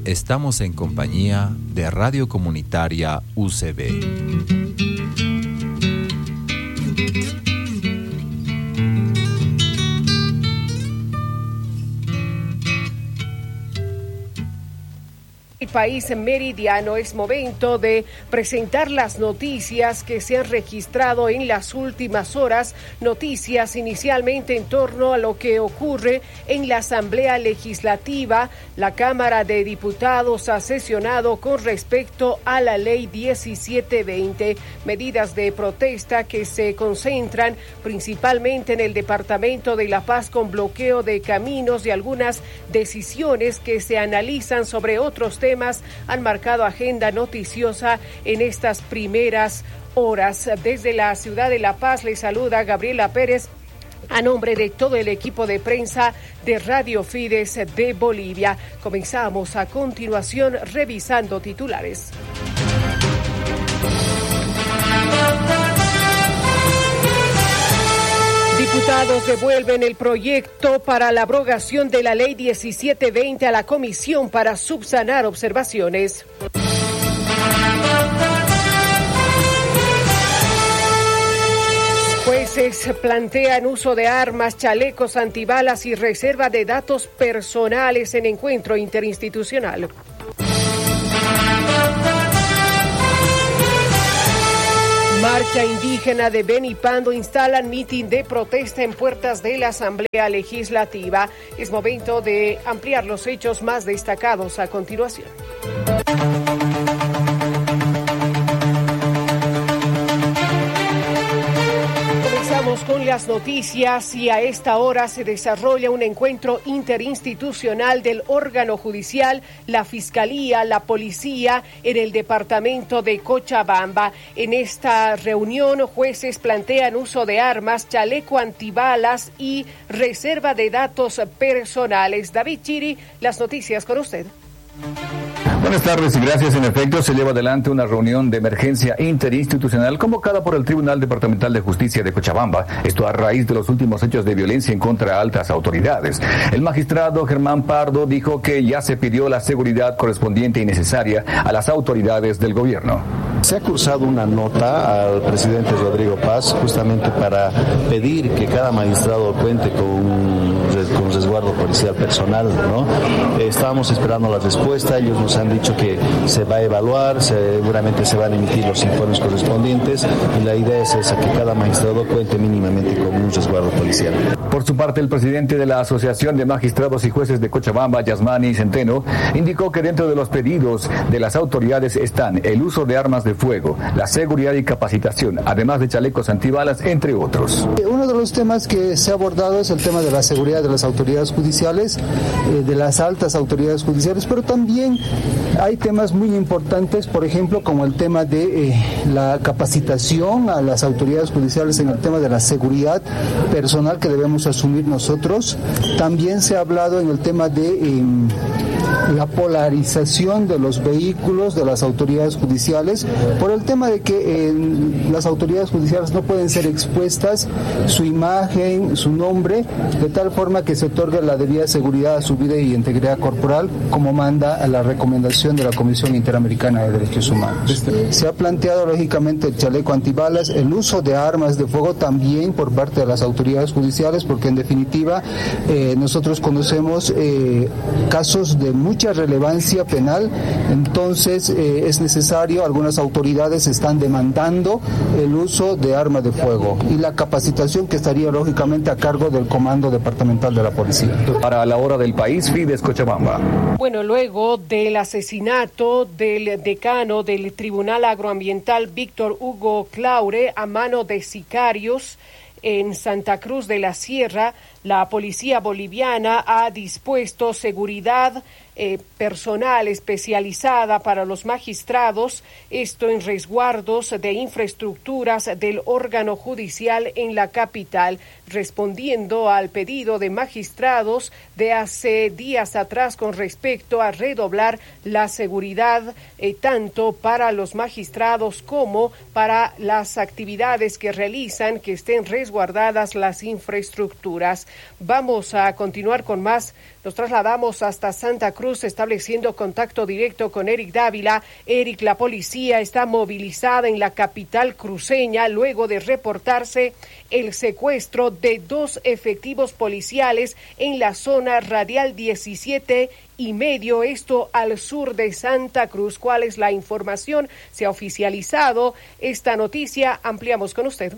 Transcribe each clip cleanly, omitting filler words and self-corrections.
estamos en compañía de Radio Comunitaria UCB. País meridiano, es momento de presentar las noticias que se han registrado en las últimas horas. Noticias inicialmente en torno a lo que ocurre en la Asamblea Legislativa. La Cámara de Diputados ha sesionado con respecto a la Ley 1720, medidas de protesta que se concentran principalmente en el Departamento de La Paz con bloqueo de caminos y algunas decisiones que se analizan sobre otros temas han marcado agenda noticiosa en estas primeras horas. Desde la ciudad de La Paz les saluda Gabriela Pérez a nombre de todo el equipo de prensa de Radio Fides de Bolivia. Comenzamos a continuación revisando titulares. Diputados devuelven el proyecto para la abrogación de la Ley 1720 a la Comisión para subsanar observaciones. Jueces plantean uso de armas, chalecos antibalas y reserva de datos personales en encuentro interinstitucional. Marcha indígena de Benipando instalan mitin de protesta en puertas de la Asamblea Legislativa. Es momento de ampliar los hechos más destacados a continuación. Comenzamos con las noticias y a esta hora se desarrolla un encuentro interinstitucional del órgano judicial, la Fiscalía, la Policía en el departamento de Cochabamba. En esta reunión, jueces plantean uso de armas, chaleco antibalas y reserva de datos personales. David Chiri, las noticias con usted. Buenas tardes y gracias. En efecto, se lleva adelante una reunión de emergencia interinstitucional convocada por el Tribunal Departamental de Justicia de Cochabamba. Esto a raíz de los últimos hechos de violencia en contra de altas autoridades. El magistrado Germán Pardo dijo que ya se pidió la seguridad correspondiente y necesaria a las autoridades del gobierno. Se ha cursado una nota al presidente Rodrigo Paz justamente para pedir que cada magistrado cuente con resguardo policial personal, ¿no? Estábamos esperando la respuesta, ellos nos han dicho que se va a evaluar, seguramente se van a emitir los informes correspondientes y la idea es esa, que cada magistrado cuente mínimamente con un resguardo policial. Por su parte, el presidente de la Asociación de Magistrados y Jueces de Cochabamba, Yasmani Centeno, indicó que dentro de los pedidos de las autoridades están el uso de armas de fuego, la seguridad y capacitación, además de chalecos antibalas, entre otros. Uno de los temas que se ha abordado es el tema de la seguridad de las autoridades judiciales, de las altas autoridades judiciales, pero también hay temas muy importantes, por ejemplo, como el tema de la capacitación a las autoridades judiciales en el tema de la seguridad personal que debemos asumir nosotros. También se ha hablado en el tema de la polarización de los vehículos de las autoridades judiciales, por el tema de que las autoridades judiciales no pueden ser expuestas su imagen, su nombre, de tal forma que se otorgue la debida seguridad a su vida y integridad corporal, como manda la recomendación de la Comisión Interamericana de Derechos Humanos. Se ha planteado lógicamente el chaleco antibalas, el uso de armas de fuego también por parte de las autoridades judiciales, porque en definitiva nosotros conocemos casos de mucha relevancia penal, entonces es necesario, algunas autoridades están demandando el uso de armas de fuego y la capacitación que estaría lógicamente a cargo del Comando Departamental de la Policía. Para la hora del país, Fides Cochabamba. Bueno, luego del asesinato del decano del Tribunal Agroambiental, Víctor Hugo Claure, a mano de sicarios en Santa Cruz de la Sierra, la policía boliviana ha dispuesto seguridad personal especializada para los magistrados, esto en resguardos de infraestructuras del órgano judicial en la capital, respondiendo al pedido de magistrados de hace días atrás con respecto a redoblar la seguridad tanto para los magistrados como para las actividades que realizan, que estén resguardadas las infraestructuras. Vamos a continuar con más. Nos trasladamos hasta Santa Cruz, estableciendo contacto directo con Eric Dávila. Eric, la policía está movilizada en la capital cruceña luego de reportarse el secuestro de 2 efectivos policiales en la zona radial 17,5, esto al sur de Santa Cruz. ¿Cuál es la información? Se ha oficializado esta noticia. Ampliamos con usted.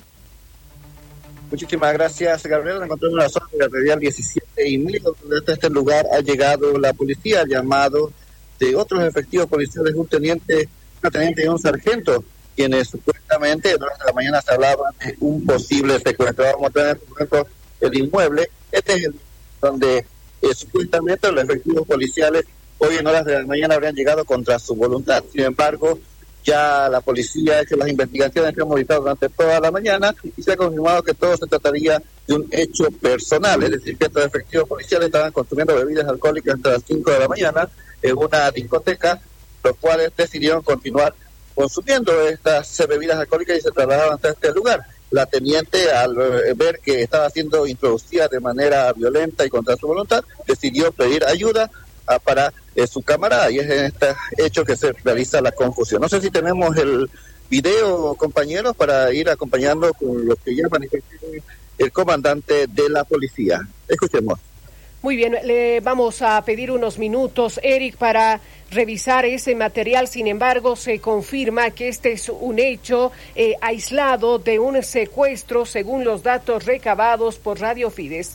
Muchísimas gracias, Gabriela. Nos encontramos en la zona de la radial 17,5, donde hasta este lugar ha llegado la policía, llamado de otros efectivos policiales, una teniente y un sargento, quienes supuestamente durante la mañana se hablaban de un posible secuestro. Vamos a tener el inmueble. Este es el donde supuestamente los efectivos policiales hoy en horas de la mañana habrían llegado contra su voluntad. Sin embargo, ya la policía ha hecho las investigaciones que hemos visitado durante toda la mañana y se ha confirmado que todo se trataría de un hecho personal, es decir, que estos efectivos policiales estaban consumiendo bebidas alcohólicas hasta las 5 de la mañana en una discoteca, los cuales decidieron continuar consumiendo estas bebidas alcohólicas y se trasladaron hasta este lugar. La teniente, al ver que estaba siendo introducida de manera violenta y contra su voluntad, decidió pedir ayuda para su camarada, y es en este hecho que se realiza la confusión. No sé si tenemos el video, compañeros, para ir acompañando con lo que ya manifestó el comandante de la policía. Escuchemos. Muy bien, le vamos a pedir unos minutos, Eric, para revisar ese material. Sin embargo, se confirma que este es un hecho aislado de un secuestro, según los datos recabados por Radio Fides.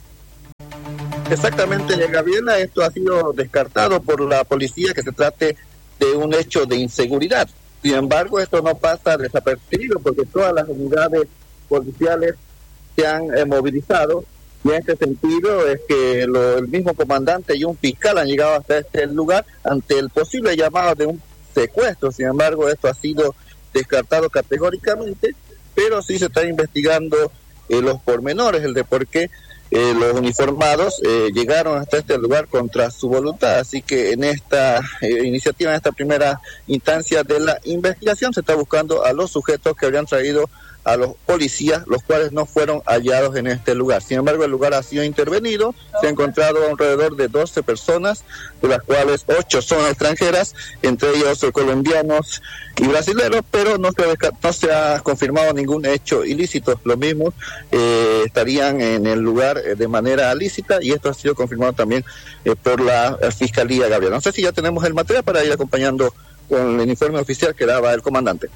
Exactamente, Gabriela, esto ha sido descartado por la policía, que se trate de un hecho de inseguridad. Sin embargo, esto no pasa desapercibido porque todas las unidades policiales se han movilizado, y en este sentido es que el mismo comandante y un fiscal han llegado hasta este lugar ante el posible llamado de un secuestro. Sin embargo, esto ha sido descartado categóricamente, pero sí se está investigando los pormenores, el de por qué los uniformados llegaron hasta este lugar contra su voluntad. Así que en esta iniciativa, en esta primera instancia de la investigación, se está buscando a los sujetos que habrían traído a los policías, los cuales no fueron hallados en este lugar. Sin embargo, el lugar ha sido intervenido, se ha encontrado alrededor de 12 personas, de las cuales 8 son extranjeras, entre ellos colombianos y brasileños, pero no se ha confirmado ningún hecho ilícito. Los mismos estarían en el lugar de manera lícita, y esto ha sido confirmado también por la Fiscalía, Gabriel. No sé si ya tenemos el material para ir acompañando con el informe oficial que daba el comandante.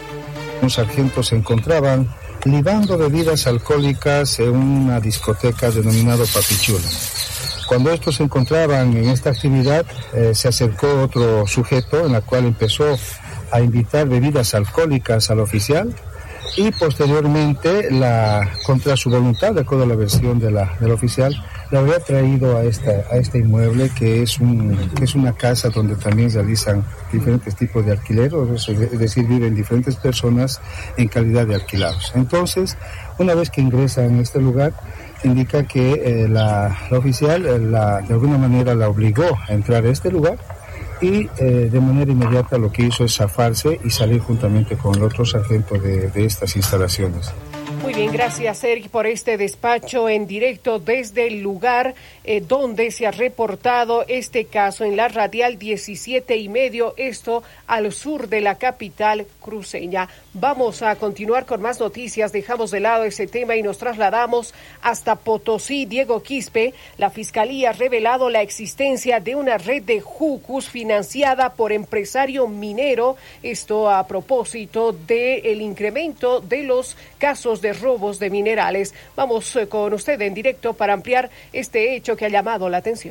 Un sargento se encontraban libando bebidas alcohólicas en una discoteca denominado Papichula. Cuando estos se encontraban en esta actividad, se acercó otro sujeto, en la cual empezó a invitar bebidas alcohólicas al oficial, y posteriormente, contra su voluntad, de acuerdo a la versión del oficial, le habría traído a este inmueble, que es una casa donde también realizan diferentes tipos de alquileres, es decir, viven diferentes personas en calidad de alquilados. Entonces, una vez que ingresan en este lugar, indica que la oficial de alguna manera la obligó a entrar a este lugar, y de manera inmediata lo que hizo es zafarse y salir juntamente con el otro sargento de estas instalaciones. Muy bien, gracias, Eric, por este despacho en directo desde el lugar donde se ha reportado este caso, en la radial 17,5, esto al sur de la capital cruceña. Vamos a continuar con más noticias. Dejamos de lado ese tema y nos trasladamos hasta Potosí. Diego Quispe, la Fiscalía ha revelado la existencia de una red de jucus financiada por empresario minero, esto a propósito del incremento de los casos de robos de minerales. Vamos con usted en directo para ampliar este hecho que ha llamado la atención.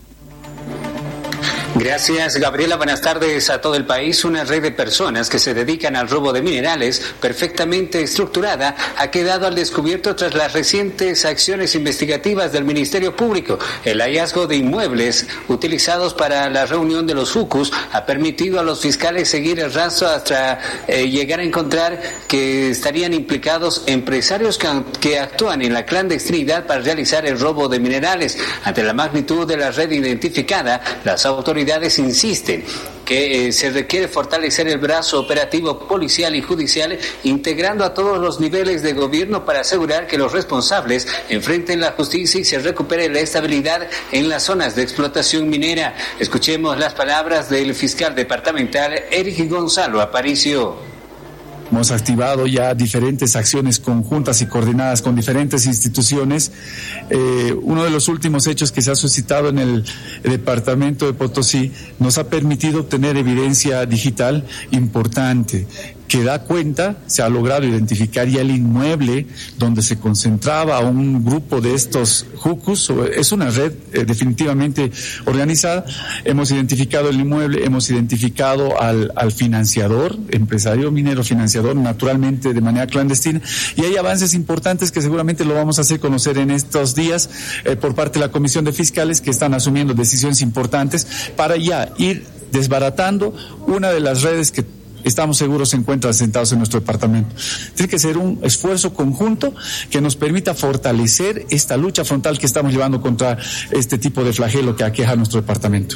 Gracias, Gabriela. Buenas tardes a todo el país. Una red de personas que se dedican al robo de minerales, perfectamente estructurada, ha quedado al descubierto tras las recientes acciones investigativas del Ministerio Público. El hallazgo de inmuebles utilizados para la reunión de los jucus ha permitido a los fiscales seguir el rastro hasta llegar a encontrar que estarían implicados empresarios que actúan en la clandestinidad para realizar el robo de minerales. Ante la magnitud de la red identificada, las autoridades insisten que se requiere fortalecer el brazo operativo policial y judicial, integrando a todos los niveles de gobierno para asegurar que los responsables enfrenten la justicia y se recupere la estabilidad en las zonas de explotación minera. Escuchemos las palabras del fiscal departamental Eric Gonzalo Aparicio. Hemos activado ya diferentes acciones conjuntas y coordinadas con diferentes instituciones. Uno de los últimos hechos que se ha suscitado en el departamento de Potosí nos ha permitido obtener evidencia digital importante que da cuenta, se ha logrado identificar ya el inmueble donde se concentraba un grupo de estos jucus. Es una red definitivamente organizada. Hemos identificado el inmueble, hemos identificado al financiador, empresario minero financiador, naturalmente de manera clandestina, y hay avances importantes que seguramente lo vamos a hacer conocer en estos días por parte de la Comisión de Fiscales, que están asumiendo decisiones importantes para ya ir desbaratando una de las redes que estamos seguros se encuentran asentados en nuestro departamento. Tiene que ser un esfuerzo conjunto que nos permita fortalecer esta lucha frontal que estamos llevando contra este tipo de flagelo que aqueja a nuestro departamento.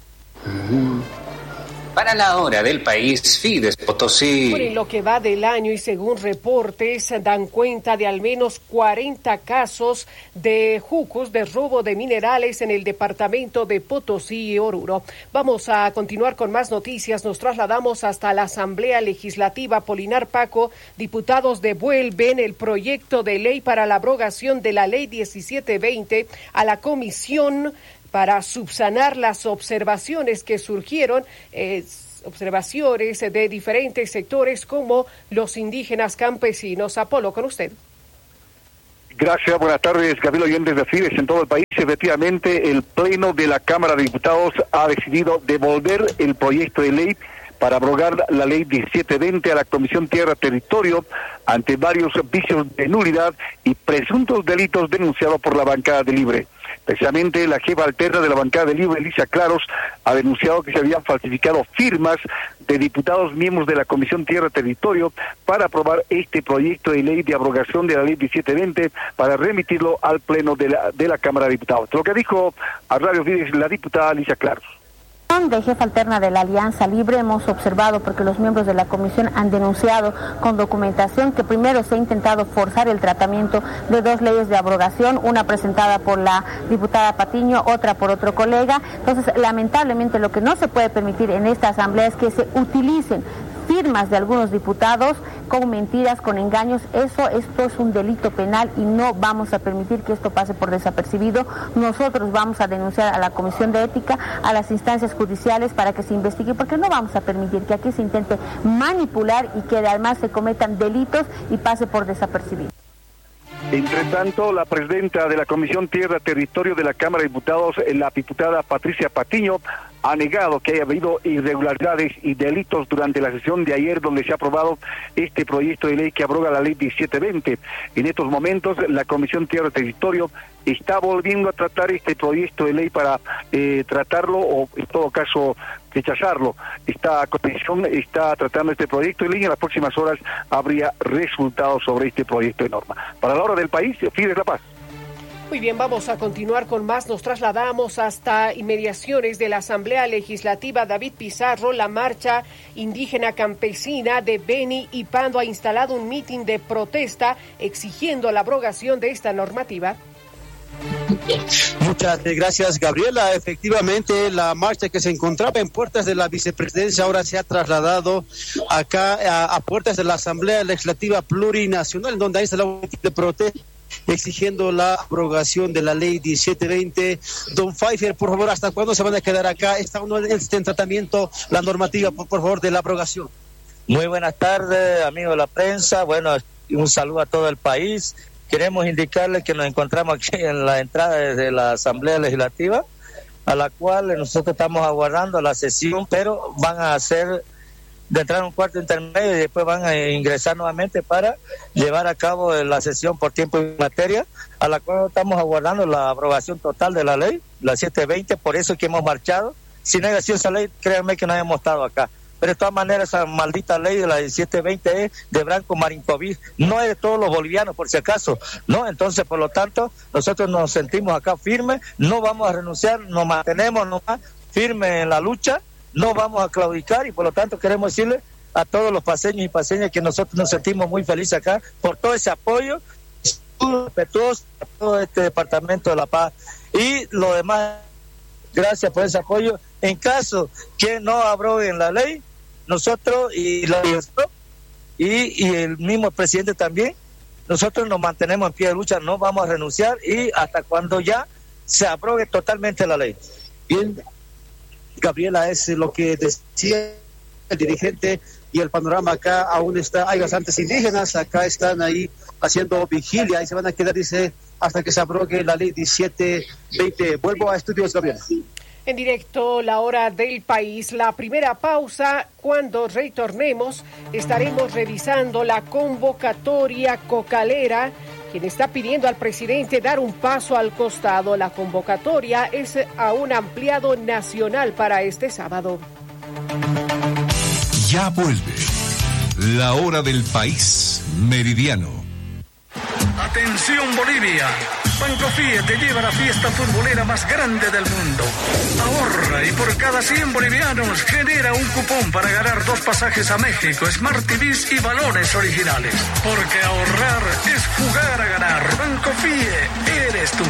Para la hora del país, Fides Potosí. Por lo que va del año y según reportes dan cuenta de al menos 40 casos de jucos, de robo de minerales en el departamento de Potosí y Oruro. Vamos a continuar con más noticias. Nos trasladamos hasta la Asamblea Legislativa. Polinar Paco, diputados devuelven el proyecto de ley para la abrogación de la Ley 1720 a la Comisión para subsanar las observaciones que surgieron, observaciones de diferentes sectores como los indígenas campesinos. Apolo, con usted. Gracias, buenas tardes, Gabriel, oyentes de Fides en todo el país. Efectivamente, el Pleno de la Cámara de Diputados ha decidido devolver el proyecto de ley para abrogar la Ley 1720 a la Comisión Tierra Territorio ante varios vicios de nulidad y presuntos delitos denunciados por la bancada de Libre. Precisamente la jefa alterna de la bancada de Libre, Elisa Claros, ha denunciado que se habían falsificado firmas de diputados miembros de la Comisión Tierra Territorio para aprobar este proyecto de ley de abrogación de la Ley 1720 para remitirlo al Pleno de la Cámara de Diputados. Lo que dijo a Radio Fides la diputada Elisa Claros. De jefa alterna de la Alianza Libre hemos observado, porque los miembros de la comisión han denunciado con documentación que primero se ha intentado forzar el tratamiento de dos leyes de abrogación, una presentada por la diputada Patiño, otra por otro colega. Entonces, lamentablemente, lo que no se puede permitir en esta asamblea es que se utilicen firmas de algunos diputados con mentiras, con engaños. Esto es un delito penal y no vamos a permitir que esto pase por desapercibido. Nosotros vamos a denunciar a la Comisión de Ética, a las instancias judiciales para que se investigue, porque no vamos a permitir que aquí se intente manipular y que además se cometan delitos y pase por desapercibido. Entre tanto, la presidenta de la Comisión Tierra Territorio de la Cámara de Diputados, la diputada Patricia Patiño, ha negado que haya habido irregularidades y delitos durante la sesión de ayer, donde se ha aprobado este proyecto de ley que abroga la Ley 1720. En estos momentos, la Comisión Tierra Territorio está volviendo a tratar este proyecto de ley para tratarlo o, en todo caso, rechazarlo. Esta comisión está tratando este proyecto de ley y en las próximas horas habría resultados sobre este proyecto de norma. Para la hora del país, Fides La Paz. Muy bien, vamos a continuar con más. Nos trasladamos hasta inmediaciones de la Asamblea Legislativa David Pizarro. La marcha indígena campesina de Beni y Pando ha instalado un mitin de protesta exigiendo la abrogación de esta normativa. Muchas gracias, Gabriela. Efectivamente, la marcha que se encontraba en puertas de la vicepresidencia ahora se ha trasladado acá a puertas de la Asamblea Legislativa Plurinacional, donde hay un mitin de protesta exigiendo la abrogación de la Ley 1720. Don Pfeiffer, por favor, ¿hasta cuándo se van a quedar acá? ¿Está en tratamiento la normativa, por favor, de la abrogación? Muy buenas tardes, amigos de la prensa. Bueno, un saludo a todo el país. Queremos indicarles que nos encontramos aquí en la entrada de la Asamblea Legislativa, a la cual nosotros estamos aguardando la sesión, pero van a hacer de entrar a un cuarto intermedio y después van a ingresar nuevamente para llevar a cabo la sesión por tiempo y materia, a la cual estamos aguardando la aprobación total de la ley, la 720, por eso que hemos marchado. Si no hubiera sido esa ley, créanme que no hemos estado acá. Pero de todas maneras, esa maldita ley de la 1720 es de Branco Marinkovic, no es de todos los bolivianos, por si acaso, ¿no? Entonces, por lo tanto, nosotros nos sentimos acá firmes, no vamos a renunciar, nos mantenemos nomás firmes en la lucha, no vamos a claudicar y por lo tanto queremos decirle a todos los paseños y paseñas que nosotros nos sentimos muy felices acá por todo ese apoyo respetuoso a todo este departamento de La Paz y lo demás. Gracias por ese apoyo. En caso que no abroguen la ley, nosotros y el mismo presidente también, nosotros nos mantenemos en pie de lucha, no vamos a renunciar y hasta cuando ya se abrogue totalmente la ley. Bien, Gabriela, es lo que decía el dirigente y el panorama acá aún está, hay bastantes indígenas, acá están ahí haciendo vigilia y se van a quedar, dice, hasta que se abrogue la ley 1720. Vuelvo a estudios, Gabriela. En directo, la hora del país, la primera pausa. Cuando retornemos, estaremos revisando la convocatoria cocalera, quien está pidiendo al presidente dar un paso al costado. La convocatoria es a un ampliado nacional para este sábado. Ya vuelve la hora del país meridiano. Atención Bolivia, Bancofie te lleva a la fiesta futbolera más grande del mundo. Ahorra y por cada 100 bolivianos genera un cupón para ganar 2 pasajes a México, Smart TVs y balones originales. Porque ahorrar es jugar a ganar. Bancofie, eres tú.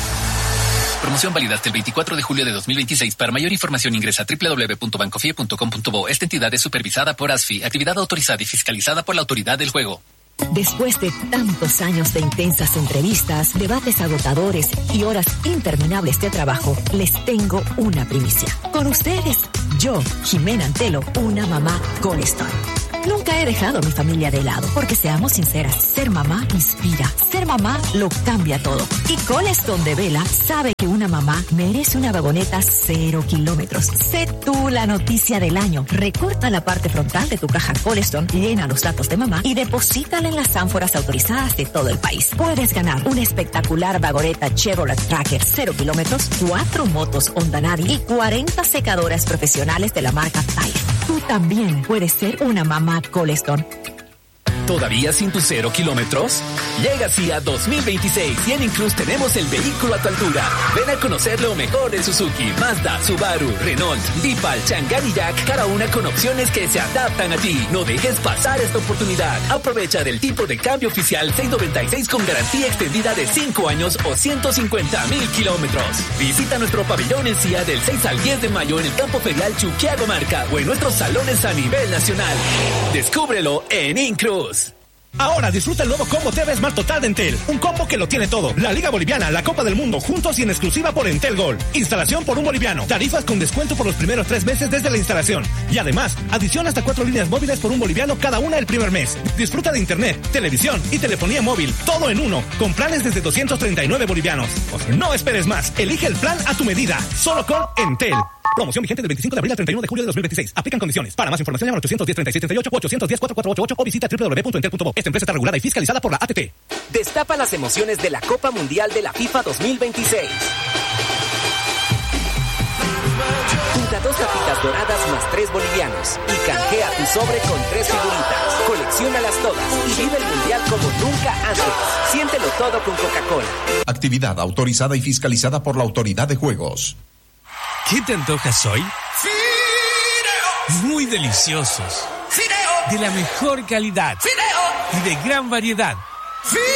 Promoción válida hasta el 24 de julio de 2026. Para mayor información ingresa a www.bancofie.com.bo. Esta entidad es supervisada por ASFI, actividad autorizada y fiscalizada por la Autoridad del Juego. Después de tantos años de intensas entrevistas, debates agotadores y horas interminables de trabajo, les tengo una primicia. Con ustedes, yo, Jimena Antelo, una mamá Coleston. Nunca he dejado a mi familia de lado, porque seamos sinceras, ser mamá inspira, ser mamá lo cambia todo. Y Coleston de Vela sabe que una mamá merece una vagoneta 0 kilómetros. Sé tú la noticia del año. Recorta la parte frontal de tu caja Coleston, llena los datos de mamá y deposítala en las ánforas autorizadas de todo el país. Puedes ganar una espectacular vagoneta Chevrolet Tracker 0 kilómetros, 4 motos Honda Navi y 40 secadoras profesionales de la marca Tire. Tú también puedes ser una mamá Coleston. ¿Todavía sin tus 0 kilómetros? Llega SIA 2026 y en Incruz tenemos el vehículo a tu altura. Ven a conocer lo mejor de Suzuki, Mazda, Subaru, Renault, Deepal, Chang'an y Jack, cada una con opciones que se adaptan a ti. No dejes pasar esta oportunidad. Aprovecha del tipo de cambio oficial 696 con garantía extendida de 5 años o 150,000 kilómetros. Visita nuestro pabellón en SIA del 6 al 10 de mayo en el campo ferial Chuquiago Marca o en nuestros salones a nivel nacional. Descúbrelo en Incruz. Ahora disfruta el nuevo combo TV Smart Total de Entel. Un combo que lo tiene todo. La Liga Boliviana, la Copa del Mundo, juntos y en exclusiva por Entel Gold. Instalación por un boliviano. Tarifas con descuento por los primeros 3 meses desde la instalación. Y además, adición hasta 4 líneas móviles por un boliviano cada una el primer mes. Disfruta de internet, televisión y telefonía móvil. Todo en uno. Con planes desde 239 bolivianos. No esperes más. Elige el plan a tu medida. Solo con Entel. Promoción vigente del 25 de abril al 31 de julio de 2026. Aplican condiciones. Para más información llama al 810-3638 o 810-4488 o visita www.entel.bo. Esta empresa está regulada y fiscalizada por la ATT. Destapa las emociones de la Copa Mundial de la FIFA 2026. Junta 2 tapitas doradas más 3 bolivianos y canjea tu sobre con 3 figuritas. Colecciónalas todas y vive el Mundial como nunca antes. Siéntelo todo con Coca-Cola. Actividad autorizada y fiscalizada por la Autoridad de Juegos. ¿Qué te antojas hoy? ¡Fideos! Muy deliciosos. ¡Fideos! De la mejor calidad. ¡Fideos! Y de gran variedad. ¡Fideos!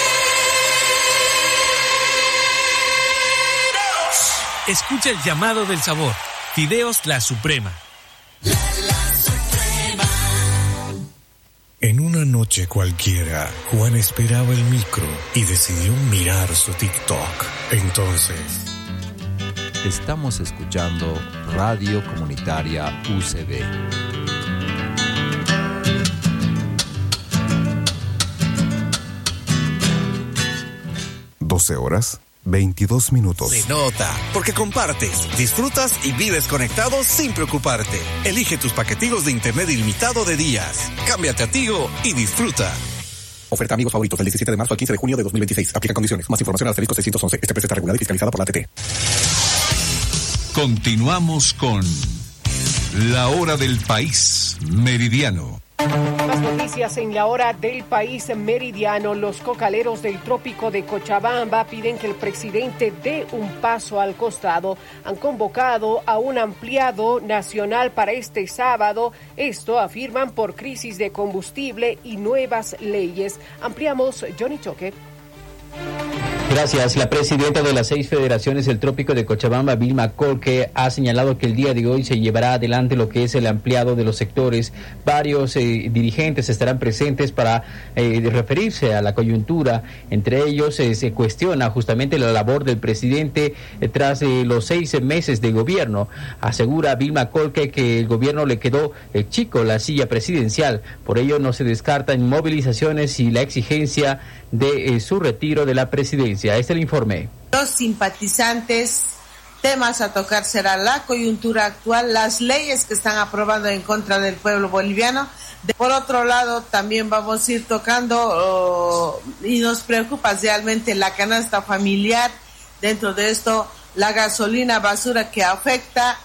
Escucha el llamado del sabor. Fideos La Suprema. La Suprema. En una noche cualquiera, Juan esperaba el micro y decidió mirar su TikTok. Entonces... Estamos escuchando Radio Comunitaria UCB. (12 horas 22 minutos). Se nota, porque compartes, disfrutas y vives conectado sin preocuparte. Elige tus paquetigos de internet ilimitado de días. Cámbiate a Tigo y disfruta. Oferta amigos favoritos del 17 de marzo al 15 de junio de 2026. Aplica condiciones. Más información al asterisco 611. Esta empresa está regulada y fiscalizada por la ATT. Continuamos con La Hora del País Meridiano. Más noticias en la hora del país meridiano. Los cocaleros del trópico de Cochabamba piden que el presidente dé un paso al costado. Han convocado a un ampliado nacional para este sábado. Esto afirman por crisis de combustible y nuevas leyes. Ampliamos, Johnny Choque. Gracias. La presidenta de las 6 federaciones del trópico de Cochabamba, Vilma Colque, ha señalado que el día de hoy se llevará adelante lo que es el ampliado de los sectores. Varios dirigentes estarán presentes para referirse a la coyuntura. Entre ellos se cuestiona justamente la labor del presidente tras los 6 meses de gobierno. Asegura Vilma Colque que el gobierno le quedó chico la silla presidencial. Por ello no se descartan movilizaciones y la exigencia de su retiro de la presidencia. Este es el informe. Los simpatizantes, temas a tocar será la coyuntura actual, las leyes que están aprobando en contra del pueblo boliviano. Por otro lado, también vamos a ir tocando y nos preocupa realmente la canasta familiar. Dentro de esto, la gasolina basura que afecta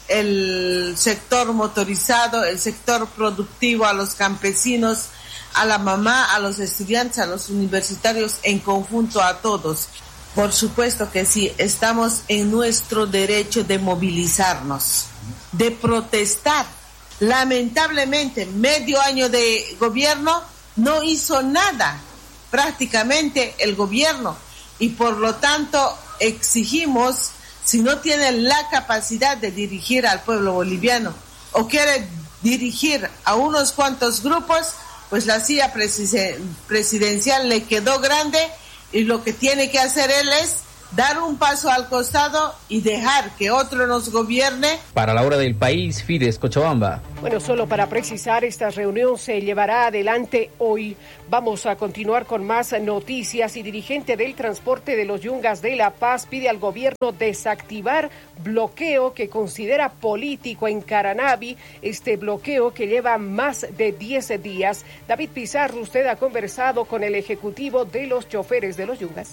el sector motorizado, el sector productivo, a los campesinos, a la mamá, a los estudiantes, a los universitarios, en conjunto a todos. Por supuesto que sí, estamos en nuestro derecho de movilizarnos, de protestar. Lamentablemente, medio año de gobierno no hizo nada, prácticamente el gobierno, y por lo tanto exigimos, si no tiene la capacidad de dirigir al pueblo boliviano o quiere dirigir a unos cuantos grupos, pues la silla presidencial le quedó grande y lo que tiene que hacer él es dar un paso al costado y dejar que otro nos gobierne. Para la hora del país, Fides Cochabamba. Bueno, solo para precisar, esta reunión se llevará adelante hoy. Vamos a continuar con más noticias. Y dirigente del transporte de los Yungas de La Paz pide al gobierno desactivar bloqueo que considera político en Caranavi. Este bloqueo que lleva más de 10 días. David Pizarro, usted ha conversado con el ejecutivo de los choferes de los Yungas.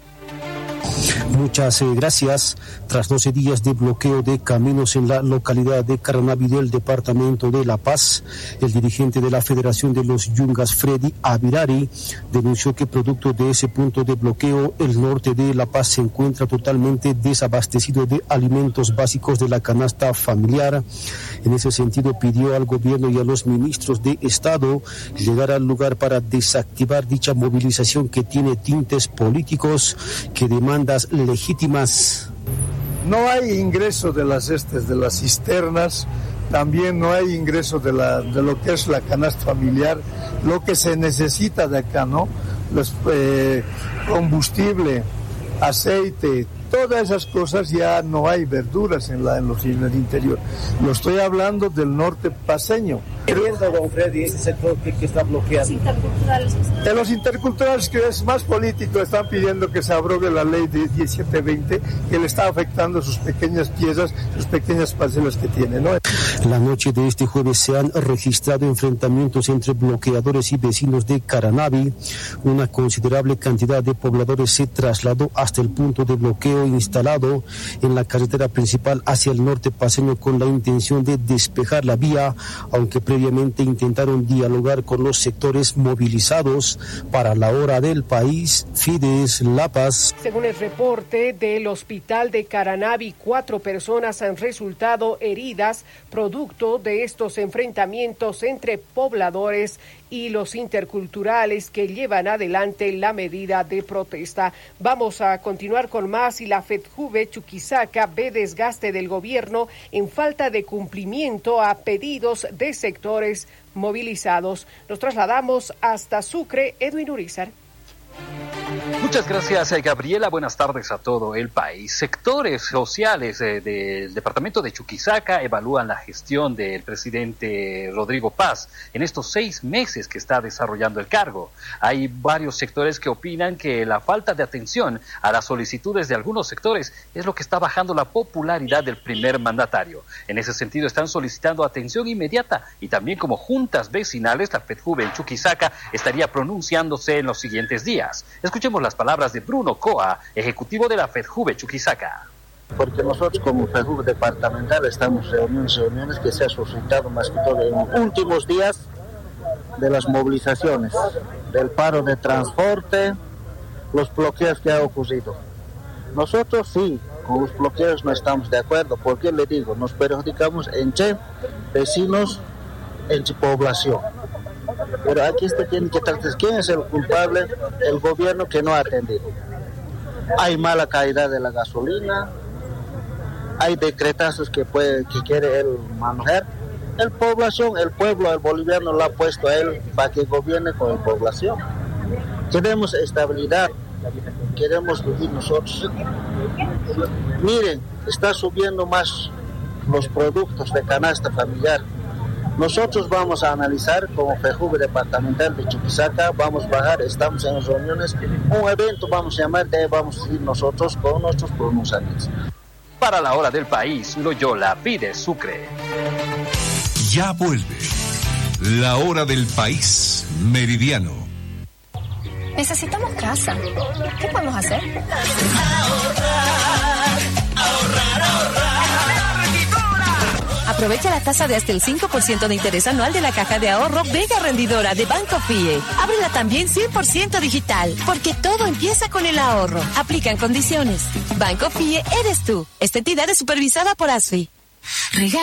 Muchas gracias. Tras 12 días de bloqueo de caminos en la localidad de Caranavi del departamento de La Paz, el dirigente de la Federación de los Yungas, Freddy Avirari, denunció que producto de ese punto de bloqueo, el norte de La Paz se encuentra totalmente desabastecido de alimentos básicos de la canasta familiar. En ese sentido, pidió al gobierno y a los ministros de Estado llegar al lugar para desactivar dicha movilización que tiene tintes políticos, que demandas legítimas. No hay ingreso de las cisternas, también no hay ingreso de lo que es la canasta familiar, lo que se necesita de acá, ¿no? Combustible, aceite, todas esas cosas, ya no hay verduras en el interior. Lo estoy hablando del norte paceño. Viendo, don Freddy, ese sector que está bloqueado. De los interculturales, que es más político, están pidiendo que se abrogue la ley de 1720, que le está afectando sus pequeñas piezas, sus pequeñas parcelas que tiene, ¿no? La noche de este jueves se han registrado enfrentamientos entre bloqueadores y vecinos de Caranavi. Una considerable cantidad de pobladores se trasladó hasta el punto de bloqueo instalado en la carretera principal hacia el norte paceño con la intención de despejar la vía, aunque previamente intentaron dialogar con los sectores movilizados. Para la hora del país, Fides La Paz. Según el reporte del hospital de Caranavi, 4 personas han resultado heridas producto de estos enfrentamientos entre pobladores y los interculturales que llevan adelante la medida de protesta. Vamos a continuar con más. Y la FEDJUVE Chuquisaca ve desgaste del gobierno en falta de cumplimiento a pedidos de sectores movilizados. Nos trasladamos hasta Sucre. Edwin Urizar. Muchas gracias, Gabriela. Buenas tardes a todo el país. Sectores sociales del departamento de Chuquisaca evalúan la gestión del presidente Rodrigo Paz en estos 6 meses que está desarrollando el cargo. Hay varios sectores que opinan que la falta de atención a las solicitudes de algunos sectores es lo que está bajando la popularidad del primer mandatario. En ese sentido, están solicitando atención inmediata y también como juntas vecinales, la FEDJUVE en Chuquisaca estaría pronunciándose en los siguientes días. Escuchemos las palabras de Bruno Coa, ejecutivo de la FEDJUVE Chuquisaca. Porque nosotros como FEDJUVE departamental estamos reuniones que se han suscitado más que todo en últimos días de las movilizaciones, del paro de transporte, los bloqueos que ha ocurrido. Nosotros sí, con los bloqueos no estamos de acuerdo, porque le digo, nos perjudicamos entre vecinos, entre población. Pero aquí tiene que tratar, ¿quién es el culpable? El gobierno que no ha atendido. Hay mala calidad de la gasolina, hay decretazos que quiere él manejar. El pueblo, el boliviano lo ha puesto a él para que gobierne con la población. Queremos estabilidad, queremos vivir nosotros. Miren, está subiendo más los productos de canasta familiar. Nosotros vamos a analizar como FEJUVE departamental de Chuquisaca, vamos a bajar, estamos en las reuniones, un evento vamos a llamar, de ahí vamos a ir nosotros con nuestros pronunciamientos. Para la hora del país, Loyola pide Sucre. Ya vuelve la hora del país meridiano. Necesitamos casa. ¿Qué podemos hacer? Ahorrar. Aprovecha la tasa de hasta el 5% de interés anual de la caja de ahorro Vega Rendidora de Banco FIE. Ábrela también 100% digital, porque todo empieza con el ahorro. Aplican condiciones. Banco FIE eres tú. Esta entidad es supervisada por ASFI.